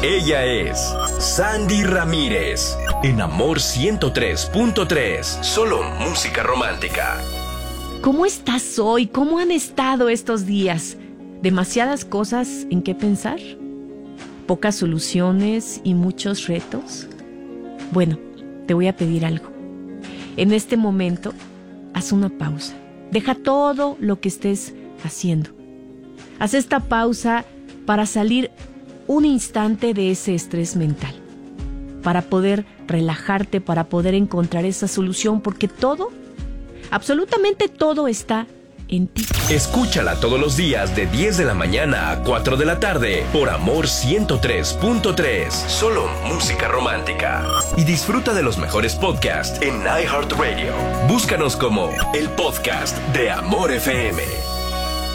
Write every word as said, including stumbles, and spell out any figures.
Ella es Sandy Ramírez. En Amor ciento tres punto tres. Solo música romántica. ¿Cómo estás hoy? ¿Cómo han estado estos días? ¿Demasiadas cosas en qué pensar? ¿Pocas soluciones y muchos retos? Bueno, te voy a pedir algo. En este momento, haz una pausa. Deja todo lo que estés haciendo. Haz esta pausa para salir un instante de ese estrés mental, para poder relajarte, para poder encontrar esa solución, porque todo, absolutamente todo está en ti. Escúchala todos los días de diez de la mañana a cuatro de la tarde por Amor ciento tres punto tres. Solo música romántica. Y disfruta de los mejores podcasts en iHeartRadio. Búscanos como el podcast de Amor F M.